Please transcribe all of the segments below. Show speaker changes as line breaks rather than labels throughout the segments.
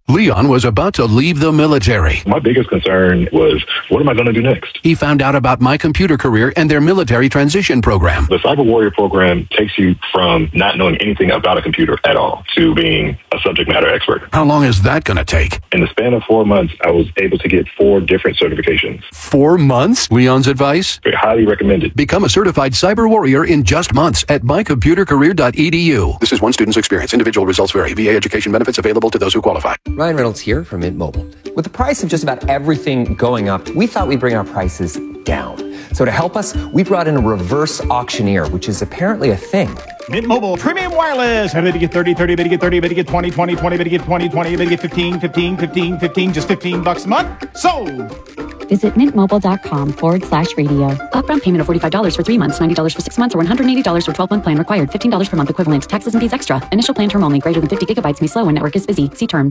Leon was about to leave the military.
My biggest concern was, what am I going to do next?
He found out about My Computer Career and their military transition program.
The Cyber Warrior program takes you from not knowing anything about a computer at all to being a subject matter expert.
How long is that going to take?
In the span of 4 months, I was able to get 4 different certifications.
4 months? Leon's advice?
Highly recommended.
Become a certified cyber warrior in just months at mycomputercareer.edu. This is one student's experience. Individual results vary. VA education benefits available to those who qualify.
Ryan Reynolds here from Mint Mobile. With the price of just about everything going up, we thought we'd bring our prices down. So to help us, we brought in a reverse auctioneer, which is apparently a thing.
Mint Mobile Premium Wireless. How did you get 30, 30, better get 30, better get 20, 20, 20, better get 20, 20, better get 15, 15, 15, 15, just $15 a month? Sold!
Visit mintmobile.com/radio. Upfront payment of $45 for 3 months, $90 for 6 months, or $180 for 12-month plan required. $15 per month equivalent. Taxes and fees extra. Initial plan term only. Greater than 50 gigabytes may slow when network is busy. See terms.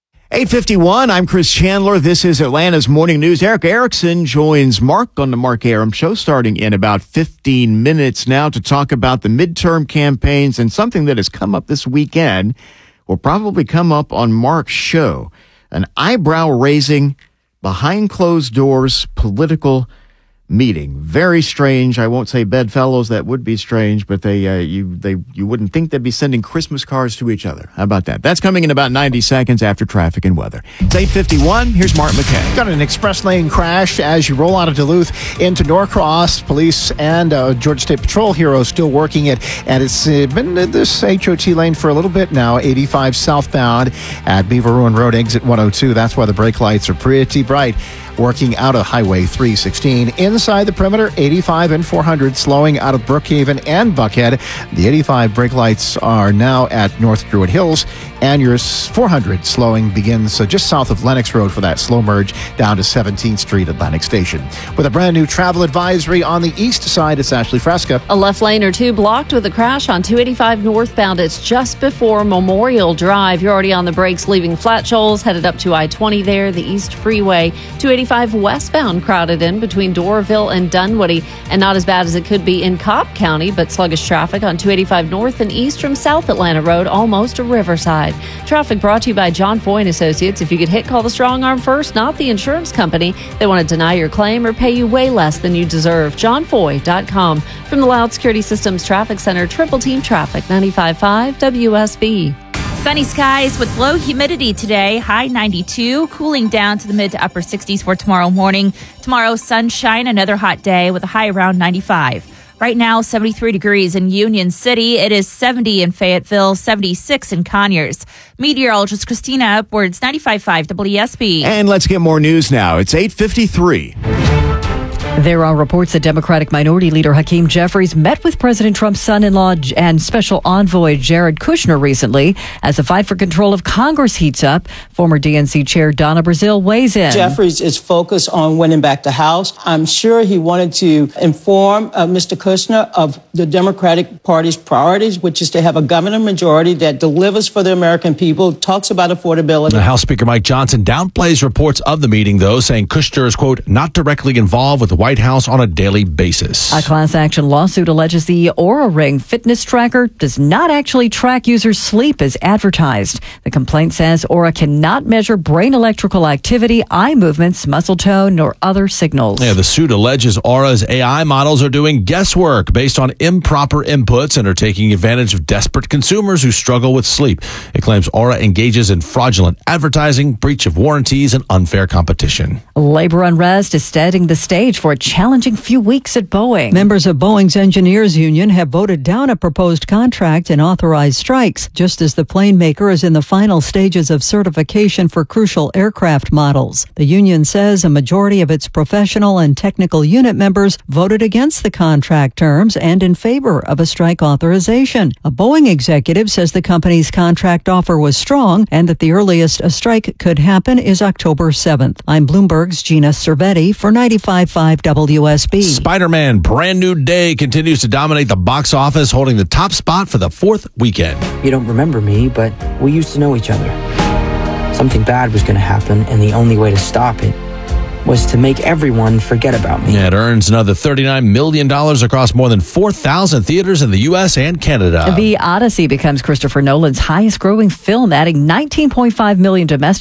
8:51. I'm Chris Chandler. This is Atlanta's Morning News. Eric Erickson joins Mark on the Mark Arum Show starting in about 15 minutes now to talk about the midterm campaigns and something that has come up this weekend will probably come up on Mark's show. An eyebrow-raising, behind-closed-doors political meeting. Very strange. I won't say bedfellows. That would be strange, but you wouldn't think they'd be sending Christmas cards to each other. How about that? That's coming in about 90 seconds after traffic and weather. It's 8:51. Here's Mark McKay.
Got an express lane crash as you roll out of Duluth into Norcross. Police and Georgia State Patrol heroes still working it, and it's been this HOT lane for a little bit now. 85 southbound at Beaver Ruin Road, exit 102. That's why the brake lights are pretty bright. Working out of Highway 316. Inside the perimeter, 85 and 400 slowing out of Brookhaven and Buckhead. The 85 brake lights are now at North Druid Hills, and your 400 slowing begins just south of Lenox Road for that slow merge down to 17th Street Atlantic Station. With a brand new travel advisory on the east side, it's Ashley Fresca.
A left lane or two blocked with a crash on 285 northbound. It's just before Memorial Drive. You're already on the brakes leaving Flat Shoals, headed up to I-20 there, the East Freeway. 285 westbound crowded in between Doraville and Dunwoody, and not as bad as it could be in Cobb County, but sluggish traffic on 285 north and east from South Atlanta Road, almost to Riverside. Traffic brought to you by John Foy & Associates. If you get hit, call the Strong Arm first, not the insurance company. They want to deny your claim or pay you way less than you deserve. JohnFoy.com. From the Loud Security Systems Traffic Center, Triple Team Traffic, 95.5 WSB.
Sunny skies with low humidity today, high 92, cooling down to the mid to upper 60s for tomorrow morning. Tomorrow, sunshine, another hot day with a high around 95. Right now, 73 degrees in Union City. It is 70 in Fayetteville, 76 in Conyers. Meteorologist Christina Upwards, 95.5 WSB.
And let's get more news now. It's 8:53.
There are reports that Democratic Minority Leader Hakeem Jeffries met with President Trump's son-in-law and special envoy Jared Kushner recently as the fight for control of Congress heats up. Former DNC Chair Donna Brazile weighs in.
Jeffries is focused on winning back the House. I'm sure he wanted to inform Mr. Kushner of the Democratic Party's priorities, which is to have a governor majority that delivers for the American people, talks about affordability.
House Speaker Mike Johnson downplays reports of the meeting, though, saying Kushner is, quote, not directly involved with the White House on a daily basis.
A class action lawsuit alleges the Oura Ring fitness tracker does not actually track users' sleep as advertised. The complaint says Oura cannot measure brain electrical activity, eye movements, muscle tone, nor other signals.
Yeah, the suit alleges Aura's AI models are doing guesswork based on improper inputs and are taking advantage of desperate consumers who struggle with sleep. It claims Oura engages in fraudulent advertising, breach of warranties, and unfair competition.
Labor unrest is setting the stage for a challenging few weeks at Boeing.
Members of Boeing's engineers union have voted down a proposed contract and authorized strikes, just as the plane maker is in the final stages of certification for crucial aircraft models. The union says a majority of its professional and technical unit members voted against the contract terms and in favor of a strike authorization. A Boeing executive says the company's contract offer was strong and that the earliest a strike could happen is October 7th. I'm Bloomberg's Gina Cervetti for 95.5 WSB.
Spider-Man Brand New Day continues to dominate the box office, holding the top spot for the fourth weekend.
You don't remember me, but we used to know each other. Something bad was going to happen, and the only way to stop it was to make everyone forget about me.
Yeah, it earns another $39 million across more than 4,000 theaters in the U.S. and Canada.
The Odyssey becomes Christopher Nolan's highest-growing film, adding $19.5 million domestic